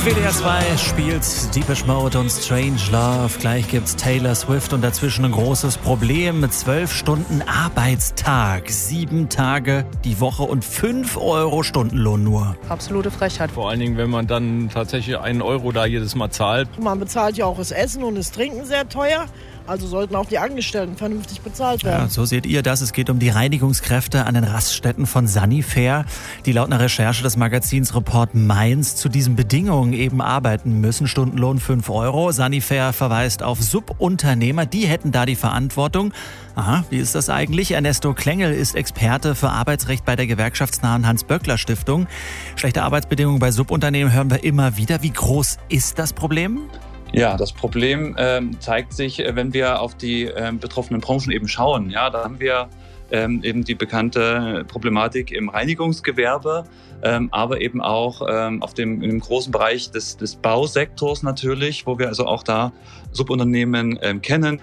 WDR 2 spielt Depeche Mode und Strange Love. Gleich gibt's Taylor Swift und dazwischen ein großes Problem mit 12 Stunden Arbeitstag. 7 Tage die Woche und 5 Euro Stundenlohn nur. Absolute Frechheit. Vor allen Dingen, wenn man dann tatsächlich 1 Euro da jedes Mal zahlt. Man bezahlt ja auch das Essen und das Trinken sehr teuer. Also sollten auch die Angestellten vernünftig bezahlt werden. Ja, so seht ihr das. Es geht um die Reinigungskräfte an den Raststätten von Sanifair, die laut einer Recherche des Magazins Report Mainz zu diesen Bedingungen eben arbeiten müssen. Stundenlohn 5 Euro. Sanifair verweist auf Subunternehmer, die hätten da die Verantwortung. Aha, wie ist das eigentlich? Ernesto Klengel ist Experte für Arbeitsrecht bei der gewerkschaftsnahen Hans-Böckler-Stiftung. Schlechte Arbeitsbedingungen bei Subunternehmen hören wir immer wieder. Wie groß ist das Problem? Ja, das Problem zeigt sich, wenn wir auf die betroffenen Branchen eben schauen. Ja, da haben wir eben die bekannte Problematik im Reinigungsgewerbe, aber eben auch im großen Bereich des Bausektors natürlich, wo wir also auch da Subunternehmen kennen.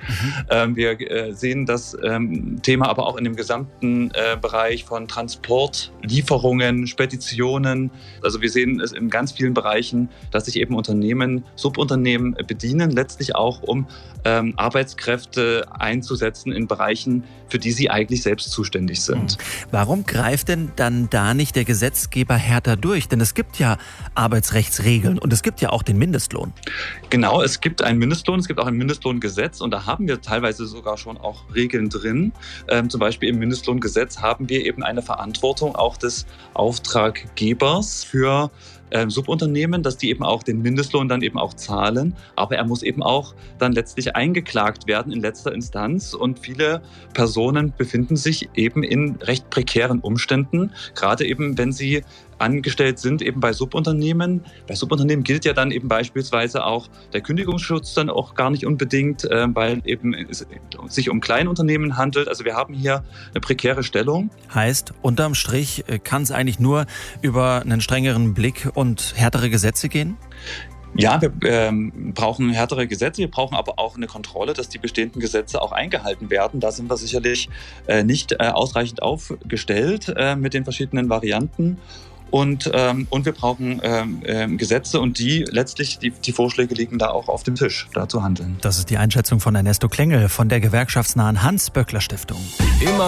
Wir sehen das Thema aber auch in dem gesamten Bereich von Transport, Lieferungen, Speditionen. Also wir sehen es in ganz vielen Bereichen, dass sich eben Subunternehmen bedienen, letztlich auch um Arbeitskräfte einzusetzen in Bereichen, für die sie eigentlich selbst zuständig sind. Warum greift denn dann da nicht der Gesetzgeber härter durch? Denn es gibt ja Arbeitsrechtsregeln und es gibt ja auch den Mindestlohn. Genau, es gibt einen Mindestlohn, es gibt auch ein Mindestlohngesetz und da haben wir teilweise sogar schon auch Regeln drin. Zum Beispiel im Mindestlohngesetz haben wir eben eine Verantwortung auch des Auftraggebers für Subunternehmen, dass die eben auch den Mindestlohn dann eben auch zahlen. Aber er muss eben auch dann letztlich eingeklagt werden in letzter Instanz. Und viele Personen befinden sich eben in recht prekären Umständen, gerade eben, wenn sie angestellt sind eben bei Subunternehmen. Bei Subunternehmen gilt ja dann eben beispielsweise auch der Kündigungsschutz dann auch gar nicht unbedingt, weil eben es sich um Kleinunternehmen handelt. Also wir haben hier eine prekäre Stellung. Heißt, unterm Strich kann es eigentlich nur über einen strengeren Blick und härtere Gesetze gehen? Ja, wir brauchen härtere Gesetze, wir brauchen aber auch eine Kontrolle, dass die bestehenden Gesetze auch eingehalten werden. Da sind wir sicherlich nicht ausreichend aufgestellt mit den verschiedenen Varianten. Und wir brauchen Gesetze und die Vorschläge liegen da auch auf dem Tisch, da zu handeln. Das ist die Einschätzung von Ernesto Klengel von der gewerkschaftsnahen Hans-Böckler-Stiftung. Immer